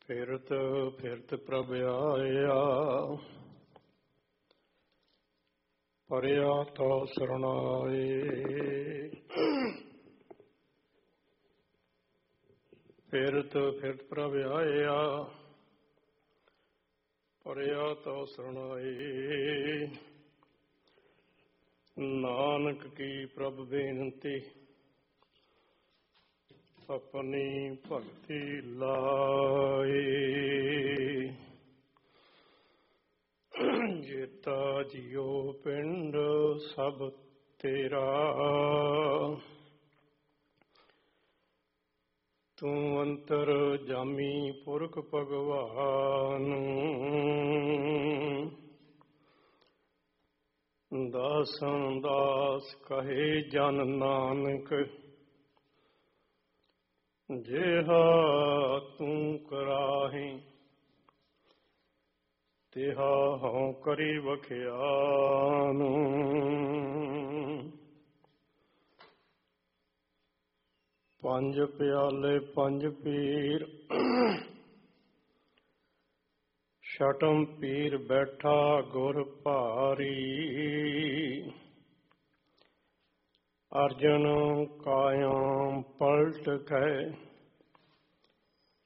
ਫਿਰਤ ਫਿਰਤ ਪ੍ਰਭ ਆਇਆ, ਪਰਿਆ ਤੋ ਸਰਣਾਏ। ਫਿਰਤ ਫਿਰਤ ਪ੍ਰਭ ਆਇਆ, ਪਰਿਆ ਤੋ ਸਰਣਾਏ। ਨਾਨਕ ਕੀ ਪ੍ਰਭ ਬੇਨਤੀ, ਆਪਣੀ ਭਗਤੀ ਲਾਏ। ਜੇਤਾ ਜਿਉ ਪਿੰਡ ਸਭ ਤੇਰਾ, ਤੂੰ ਅੰਤਰ ਜਾਮੀ ਪੁਰਖ ਭਗਵਾਨ। ਦਾਸਾਂ ਦਾਸ ਕਹੇ ਜਨ ਨਾਨਕ, ਜਿਹਾ ਤੂੰ ਕਰਾਹੀ ਤਿਹਾ ਹਉ ਕਰੀ ਵਖਿਆਨ। ਪੰਜ ਪਿਆਲੇ ਪੰਜ ਪੀਰ, ਛਟਮ ਪੀਰ ਬੈਠਾ ਗੁਰ ਭਾਰੀ। ਅਰਜਨ ਕਾਇਆ ਪਲਟ ਗਏ,